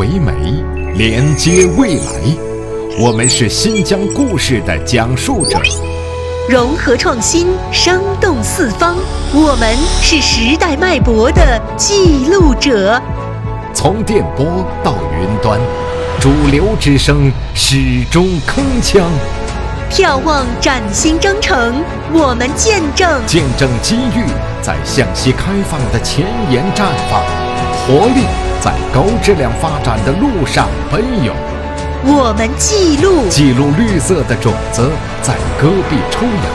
为媒，连接未来。我们是新疆故事的讲述者， 融合创新，生动四方。我们是时代脉搏的记录者。 从电波到云端，主流之声始终铿锵。 眺望崭新征程，我们见证机遇在向西开放的前沿绽放，活力在高质量发展的路上奔涌。 我们记录绿色的种子在戈壁抽芽，